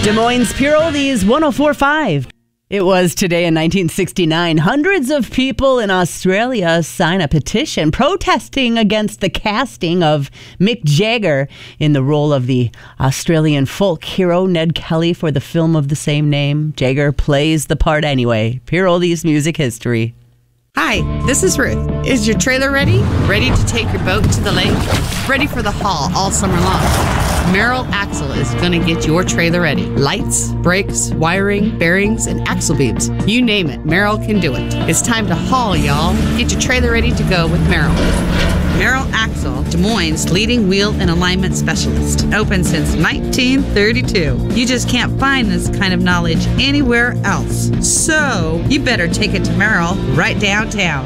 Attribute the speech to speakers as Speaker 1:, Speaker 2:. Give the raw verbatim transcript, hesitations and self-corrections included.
Speaker 1: Des Moines Pure Oldies one oh four point five. It was today in nineteen sixty-nine. Hundreds of people in Australia sign a petition protesting against the casting of Mick Jagger in the role of the Australian folk hero Ned Kelly for the film of the same name. Jagger plays the part anyway. Pure Oldies music history.
Speaker 2: Hi, this is Ruth. Is your trailer ready? Ready to take your boat to the lake? Ready for the haul all summer long? Merrill Axle is going to get your trailer ready. Lights, brakes, wiring, bearings, and axle beams. You name it, Merrill can do it. It's time to haul, y'all. Get your trailer ready to go with Merrill. Merrill Axle, Des Moines' leading wheel and alignment specialist. Open since nineteen thirty-two. You just can't find this kind of knowledge anywhere else. So, you better take it to Merrill right downtown.